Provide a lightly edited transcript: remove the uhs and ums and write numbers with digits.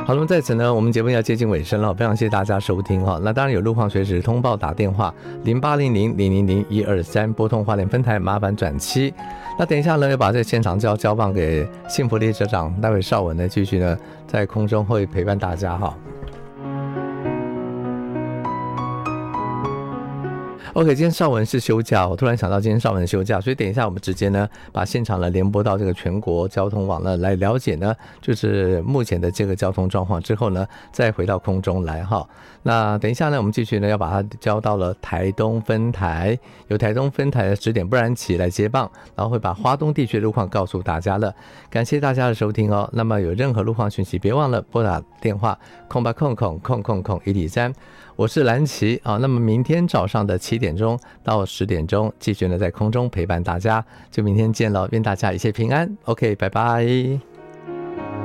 好，那么在此呢，我们节目要接近尾声了，非常谢谢大家收听哈。那当然有路况随时通报打电话0800000123拨通花莲分台，麻烦转7。那等一下呢，要把这个现场交棒给幸福列车长，待会邵文呢继续呢在空中会陪伴大家哈。OK， 今天邵文是休假，我突然想到今天邵文休假，所以等一下我们直接呢把现场呢联播到这个全国交通网呢来了解呢就是目前的这个交通状况，之后呢再回到空中来哈。那等一下呢我们继续呢要把它交到了台东分台，由台东分台的10点不然起来接棒，然后会把花东地区的路况告诉大家了。感谢大家的收听哦。那么有任何路况讯息别忘了拨打电话0800000123，我是蓝琪啊。那么明天早上的7点钟到10点钟继续呢在空中陪伴大家，就明天见了，愿大家一切平安。OK， 拜拜。